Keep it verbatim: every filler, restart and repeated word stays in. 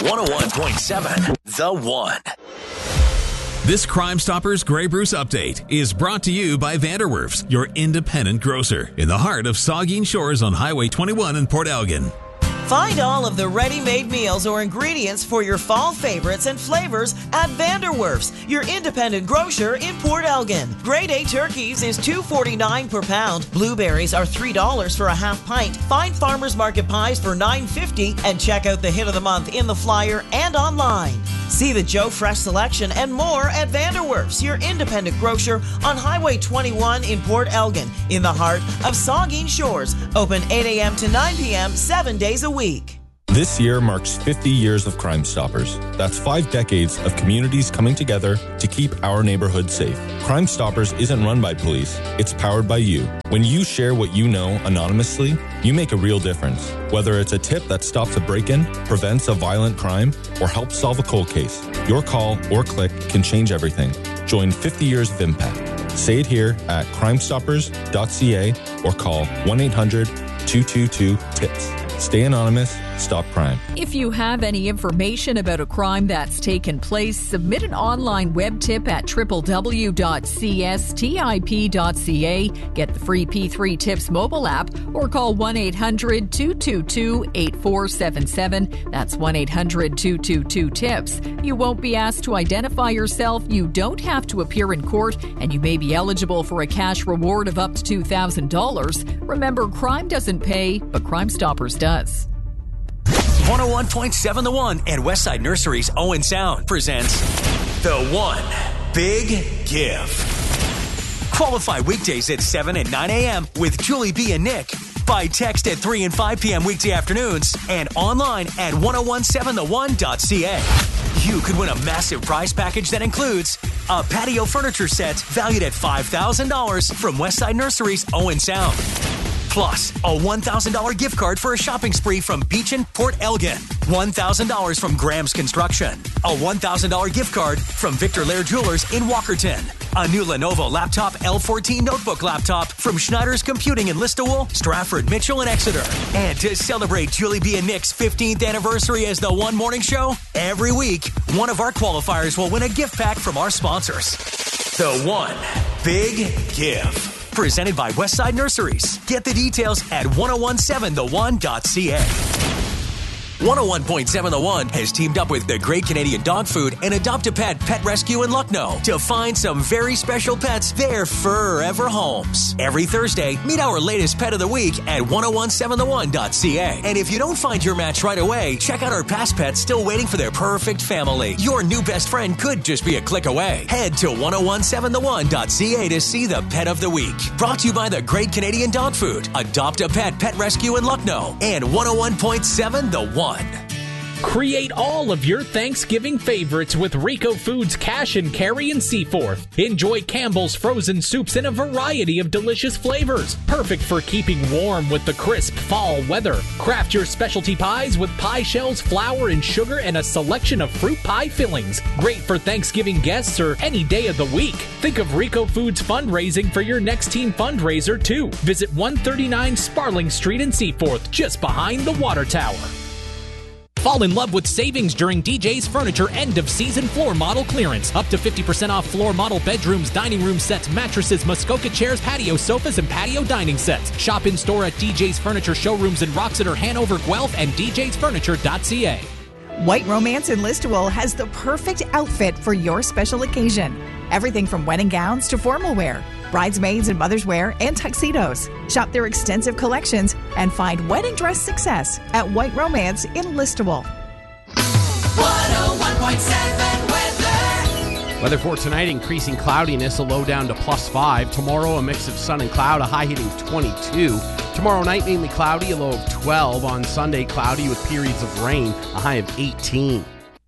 one oh one point seven The One. This Crime Stoppers Grey Bruce update is brought to you by Vanderwerf's, your independent grocer, in the heart of Saugeen Shores on Highway twenty-one in Port Elgin. Find all of the ready-made meals or ingredients for your fall favorites and flavors at Vanderwerf's, your independent grocer in Port Elgin. Grade A turkeys is two dollars and forty-nine cents per pound. Blueberries are three dollars for a half pint. Find farmers market pies for nine fifty and check out the hit of the month in the flyer and online. See the Joe Fresh selection and more at Vanderwerf's, your independent grocer on Highway twenty-one in Port Elgin, in the heart of Saugeen Shores. Open eight a.m. to nine p.m., seven days a week. This year marks fifty years of Crime Stoppers. That's five decades of communities coming together to keep our neighborhood safe. Crime Stoppers isn't run by police. It's powered by you. When you share what you know anonymously, you make a real difference. Whether it's a tip that stops a break-in, prevents a violent crime, or helps solve a cold case, your call or click can change everything. Join fifty years of impact. Say it here at crime stoppers dot c a or call one eight hundred two two two tips. Stay anonymous, stop crime. If you have any information about a crime that's taken place, submit an online web tip at w w w dot c s tip dot c a, get the free P three Tips mobile app, or call one eight hundred two two two eight four seven seven. That's one eight hundred two two two tips. You won't be asked to identify yourself, you don't have to appear in court, and you may be eligible for a cash reward of up to two thousand dollars. Remember, crime doesn't pay, but Crime Stoppers does. one oh one point seven The One and Westside Nursery's Owen Sound presents The One Big Give. Qualify weekdays at seven and nine a.m. with Julie B. and Nick. By text at three and five p.m. weekday afternoons and online at ten seventeen the one dot c a. You could win a massive prize package that includes a patio furniture set valued at five thousand dollars from Westside Nursery's Owen Sound. Plus, a one thousand dollars gift card for a shopping spree from Beachin, Port Elgin. one thousand dollars from Graham's Construction. A one thousand dollars gift card from Victor Lair Jewelers in Walkerton. A new Lenovo laptop L fourteen notebook laptop from Schneider's Computing in Listowel, Stratford, Mitchell, and Exeter. And to celebrate Julie B. and Nick's fifteenth anniversary as the One Morning Show, every week, one of our qualifiers will win a gift pack from our sponsors. The One Big Give. Presented by Westside Nurseries. Get the details at ten seventeen the one dot c a. one oh one point seven The One has teamed up with the Great Canadian Dog Food and Adopt-A-Pet Pet Rescue in Lucknow to find some very special pets their forever homes. Every Thursday, meet our latest pet of the week at ten seventeen the one dot c a. And if you don't find your match right away, check out our past pets still waiting for their perfect family. Your new best friend could just be a click away. Head to ten seventeen the one dot c a to see the pet of the week. Brought to you by the Great Canadian Dog Food, Adopt-A-Pet Pet Rescue in Lucknow, and one oh one point seven The One. Create all of your Thanksgiving favorites with Rico Foods Cash and Carry in Seaforth. Enjoy Campbell's frozen soups in a variety of delicious flavors. Perfect for keeping warm with the crisp fall weather. Craft your specialty pies with pie shells, flour, and sugar, and a selection of fruit pie fillings. Great for Thanksgiving guests or any day of the week. Think of Rico Foods fundraising for your next team fundraiser, too. Visit one thirty-nine Sparling Street in Seaforth, just behind the water tower. Fall in love with savings during D J's Furniture end-of-season floor model clearance. Up to fifty percent off floor model bedrooms, dining room sets, mattresses, Muskoka chairs, patio sofas, and patio dining sets. Shop in-store at D J's Furniture showrooms in Roxeter, Hanover, Guelph, and d j's furniture dot c a. White Romance in Listowel has the perfect outfit for your special occasion. Everything from wedding gowns to formal wear, bridesmaids and mother's wear, and tuxedos. Shop their extensive collections and find wedding dress success at White Romance in Listowel. one oh one point seven weather. Weather for tonight, increasing cloudiness, a low down to plus five. Tomorrow, a mix of sun and cloud, a high hitting twenty-two. Tomorrow night, mainly cloudy, a low of twelve. On Sunday, cloudy with periods of rain, a high of eighteen.